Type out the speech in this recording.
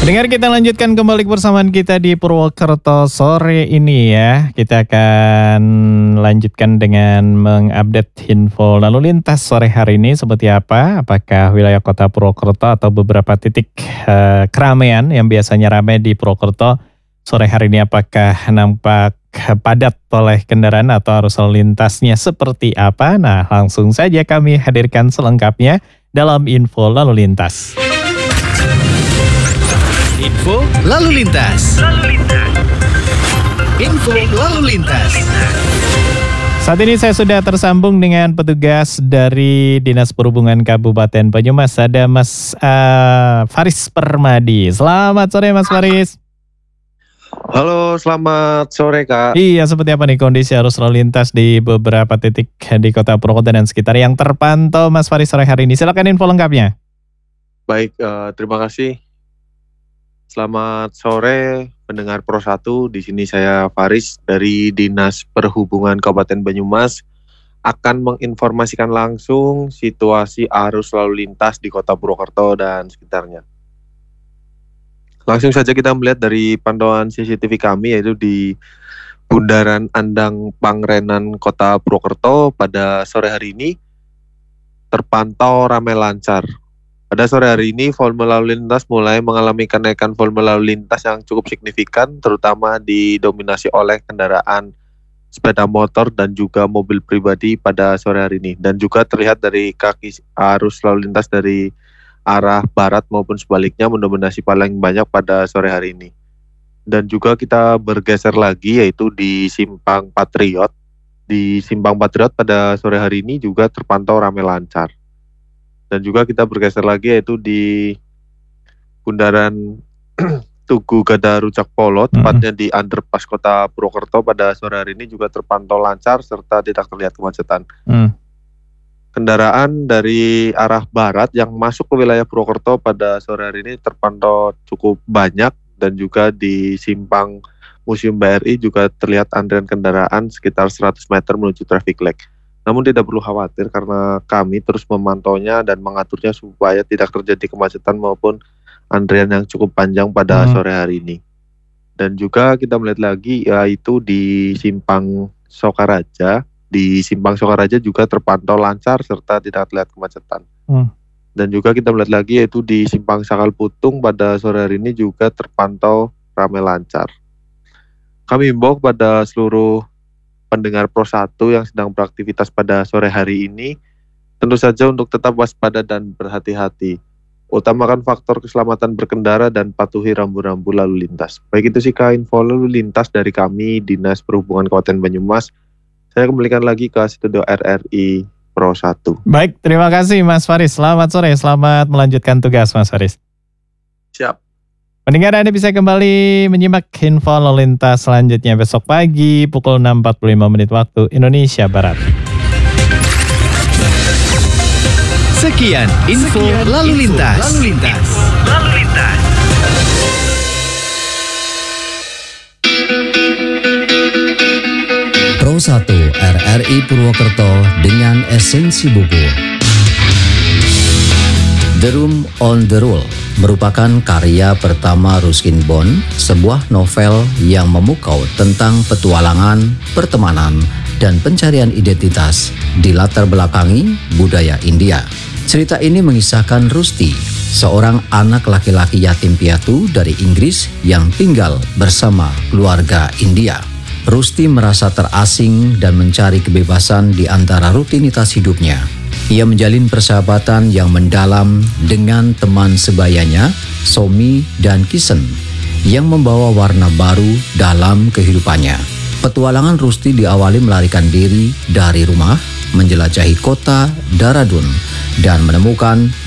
Dengar, kita lanjutkan kembali persamaan kita di Purwokerto sore ini ya. Kita akan lanjutkan dengan mengupdate info lalu lintas sore hari ini seperti apa. Apakah wilayah kota Purwokerto atau beberapa titik keramaian yang biasanya ramai di Purwokerto sore hari ini apakah nampak padat oleh kendaraan atau arus lalu lintasnya seperti apa? Nah, langsung saja kami hadirkan selengkapnya dalam info lalu lintas. Info lalu lintas. Info lalu lintas. Saat ini saya sudah tersambung dengan petugas dari Dinas Perhubungan Kabupaten Banyumas. Ada Mas Faris Permadi. Selamat sore Mas Faris. Halo, selamat sore Kak. Iya, seperti apa nih kondisi arus lalu lintas di beberapa titik di kota Purwokerto dan sekitar yang terpantau Mas Faris sore hari ini? Silakan info lengkapnya. Baik, terima kasih. Selamat sore pendengar Pro 1. Di sini saya Faris dari Dinas Perhubungan Kabupaten Banyumas akan menginformasikan langsung situasi arus lalu lintas di Kota Purwokerto dan sekitarnya. Langsung saja kita melihat dari pantauan CCTV kami yaitu di Bundaran Andang Pangrenan Kota Purwokerto pada sore hari ini terpantau ramai lancar. Pada sore hari ini, volume lalu lintas mulai mengalami kenaikan volume lalu lintas yang cukup signifikan, terutama didominasi oleh kendaraan sepeda motor dan juga mobil pribadi pada sore hari ini. Dan juga terlihat dari kaki arus lalu lintas dari arah barat maupun sebaliknya mendominasi paling banyak pada sore hari ini. Dan juga kita bergeser lagi yaitu di Simpang Patriot. Di Simpang Patriot pada sore hari ini juga terpantau ramai lancar. Dan juga kita bergeser lagi yaitu di Bundaran Tugu Gada Rucak Polo, tepatnya di underpass Kota Purwokerto pada sore hari ini juga terpantau lancar serta tidak terlihat kemacetan. Kendaraan dari arah barat yang masuk ke wilayah Purwokerto pada sore hari ini terpantau cukup banyak dan juga di simpang Museum BRI juga terlihat antrian kendaraan sekitar 100 meter menuju traffic light. Namun tidak perlu khawatir karena kami terus memantaunya dan mengaturnya supaya tidak terjadi kemacetan maupun antrian yang cukup panjang pada sore hari ini. Dan juga kita melihat lagi yaitu di Simpang Sokaraja. Di Simpang Sokaraja juga terpantau lancar serta tidak terlihat kemacetan. Dan juga kita melihat lagi yaitu di Simpang Sakal Putung pada sore hari ini juga terpantau ramai lancar. Kami himbau pada seluruh pendengar Pro 1 yang sedang beraktivitas pada sore hari ini, tentu saja untuk tetap waspada dan berhati-hati. Utamakan faktor keselamatan berkendara dan patuhi rambu-rambu lalu lintas. Baik itu sih Kak, info lalu lintas dari kami Dinas Perhubungan Kabupaten Banyumas. Saya kembalikan lagi ke studio RRI Pro 1. Baik, terima kasih Mas Faris. Selamat sore, selamat melanjutkan tugas Mas Faris. Siap. Pendengar, Anda bisa kembali menyimak info lalu lintas selanjutnya besok pagi pukul 6.45 waktu Indonesia Barat. Sekian info lalu lintas. Pro 1 RRI Purwokerto dengan esensi buku. The Room on the Rule merupakan karya pertama Ruskin Bond, sebuah novel yang memukau tentang petualangan, pertemanan, dan pencarian identitas di latar belakangi budaya India. Cerita ini mengisahkan Rusty, seorang anak laki-laki yatim piatu dari Inggris yang tinggal bersama keluarga India. Rusty merasa terasing dan mencari kebebasan di antara rutinitas hidupnya. Ia menjalin persahabatan yang mendalam dengan teman sebayanya, Somi dan Kisen, yang membawa warna baru dalam kehidupannya. Petualangan Rusty diawali melarikan diri dari rumah, menjelajahi kota Dehradun, dan menemukan